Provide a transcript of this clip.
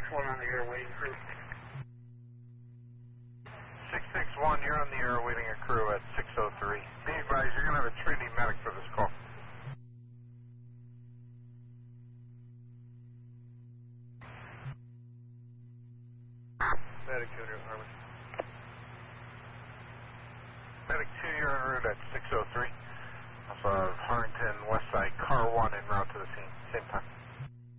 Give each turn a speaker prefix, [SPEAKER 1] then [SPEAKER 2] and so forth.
[SPEAKER 1] 661 on the air waiting crew.
[SPEAKER 2] 661, you're on the air waiting a crew at 603. Be advised, you're going to have a Trinity medic for this call. Medic 2, you're Harmon. Medic 2, you're en route at 603. Off of Harrington West Side, car 1 en route to the scene. Same time.